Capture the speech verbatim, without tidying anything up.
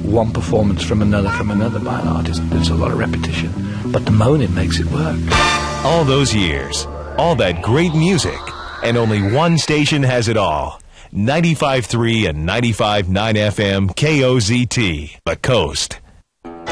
one performance from another from another by an artist. There's a lot of repetition, but the moaning makes it work. All those years, all that great music, and only one station has it all. ninety-five point three and ninety-five point nine F M K O Z T, The Coast.